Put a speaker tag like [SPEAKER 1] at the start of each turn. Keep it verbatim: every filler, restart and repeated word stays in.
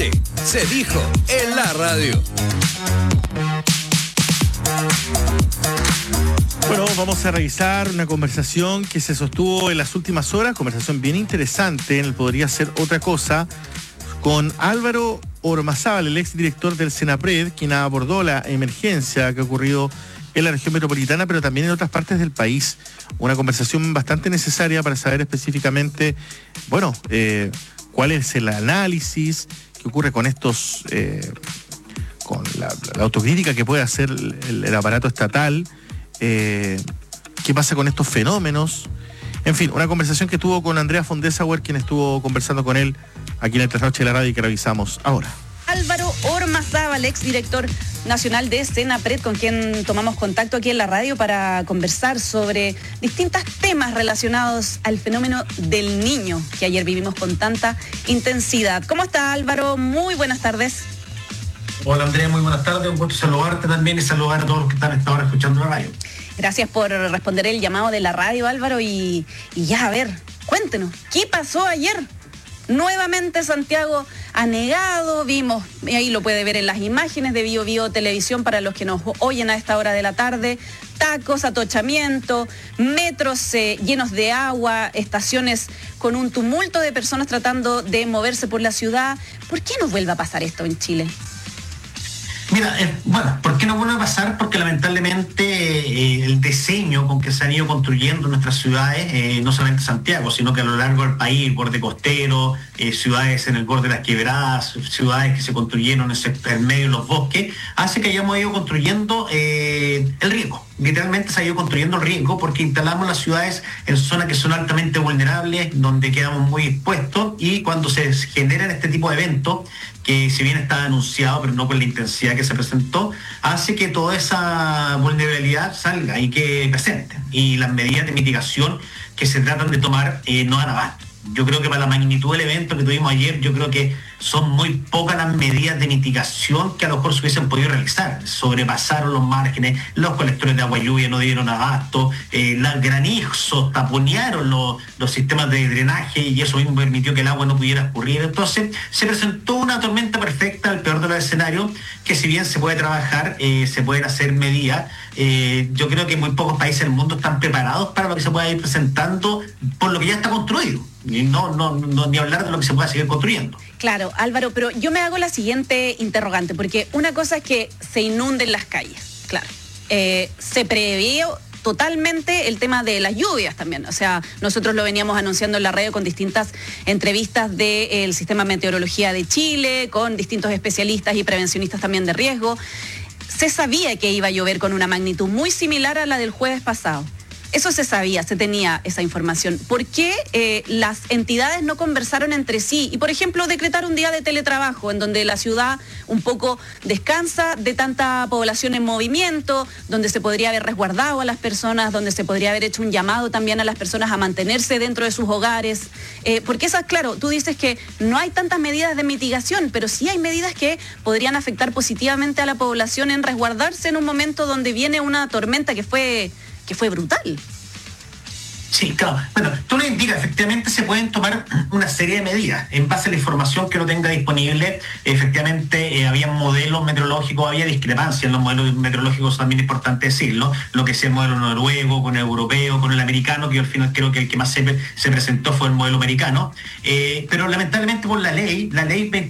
[SPEAKER 1] noche se dijo en la radio.
[SPEAKER 2] Bueno, vamos a revisar una conversación que se sostuvo en las últimas horas, conversación bien interesante en el Podría Ser Otra Cosa, con Álvaro Ormazábal, el exdirector del Senapred, quien abordó la emergencia que ha ocurrido en la región metropolitana, pero también en otras partes del país. Una conversación bastante necesaria para saber específicamente, bueno, eh, cuál es el análisis que ocurre con estos, eh, con la, la autocrítica que puede hacer el, el aparato estatal, eh, qué pasa con estos fenómenos. En fin, una conversación que tuvo con Andrea Fondesauer, quien estuvo conversando con él aquí en el Trasnoche de la Radio y que revisamos ahora.
[SPEAKER 3] Álvaro Ormazábal, exdirector nacional de Senapred, con quien tomamos contacto aquí en la radio para conversar sobre distintos temas relacionados al fenómeno del niño que ayer vivimos con tanta intensidad. ¿Cómo está, Álvaro? Muy buenas tardes.
[SPEAKER 4] Hola, Andrea, muy buenas tardes. Un gusto saludarte también y saludar a todos los que están hasta ahora escuchando la radio.
[SPEAKER 3] Gracias por responder el llamado de la radio, Álvaro, y, y ya, a ver, cuéntenos, ¿qué pasó ayer? Nuevamente Santiago ha negado, vimos, y ahí lo puede ver en las imágenes de Bio Bio Televisión para los que nos oyen a esta hora de la tarde, tacos, atochamiento, metros eh, llenos de agua, estaciones con un tumulto de personas tratando de moverse por la ciudad. ¿Por qué nos vuelve a pasar esto en Chile?
[SPEAKER 4] Mira, eh, bueno, ¿por qué no vuelve a pasar? Porque lamentablemente eh, el diseño con que se han ido construyendo nuestras ciudades, eh, no solamente Santiago, sino que a lo largo del país, el borde costero, eh, ciudades en el borde de las quebradas, ciudades que se construyeron en, en medio de los bosques, hace que hayamos ido construyendo eh, el riesgo. Literalmente se ha ido construyendo el riesgo porque instalamos las ciudades en zonas que son altamente vulnerables, donde quedamos muy expuestos, y cuando se generan este tipo de eventos, que si bien está anunciado, pero no con la intensidad que se presentó, hace que toda esa vulnerabilidad salga y que presente. Y las medidas de mitigación que se tratan de tomar eh, no dan abasto. Yo creo que para la magnitud del evento que tuvimos ayer, yo creo que son muy pocas las medidas de mitigación que a lo mejor se hubiesen podido realizar. Sobrepasaron los márgenes, los colectores de agua y lluvia no dieron abasto, eh, los granizos taponearon los, los sistemas de drenaje y eso mismo permitió que el agua no pudiera escurrir. Entonces se presentó una tormenta perfecta, el peor de los escenarios, que si bien se puede trabajar, eh, se pueden hacer medidas. Eh, yo creo que muy pocos países del mundo están preparados para lo que se pueda ir presentando por lo que ya está construido. Y no, no, no ni hablar de lo que se pueda seguir construyendo.
[SPEAKER 3] Claro, Álvaro, pero yo me hago la siguiente interrogante, porque una cosa es que se inunden las calles, claro. Eh, se previó totalmente el tema de las lluvias también. O sea, nosotros lo veníamos anunciando en la radio con distintas entrevistas del Sistema de Meteorología de Chile, con distintos especialistas y prevencionistas también de riesgo. Se sabía que iba a llover con una magnitud muy similar a la del jueves pasado. Eso se sabía, se tenía esa información. ¿Por qué eh, las entidades no conversaron entre sí? Y, por ejemplo, decretar un día de teletrabajo en donde la ciudad un poco descansa de tanta población en movimiento, donde se podría haber resguardado a las personas, donde se podría haber hecho un llamado también a las personas a mantenerse dentro de sus hogares. Eh, porque esas, claro, tú dices que no hay tantas medidas de mitigación, pero sí hay medidas que podrían afectar positivamente a la población en resguardarse en un momento donde viene una tormenta que fue... que fue brutal.
[SPEAKER 4] Sí, claro. Bueno, tú lo indicas, efectivamente se pueden tomar una serie de medidas en base a la información que uno tenga disponible. Efectivamente, eh, había modelos meteorológicos, había discrepancia en los modelos meteorológicos, también es importante decirlo, lo que es el modelo noruego, con el europeo, con el americano, que yo al final creo que el que más se, se presentó fue el modelo americano. Eh, pero lamentablemente por la ley, la ley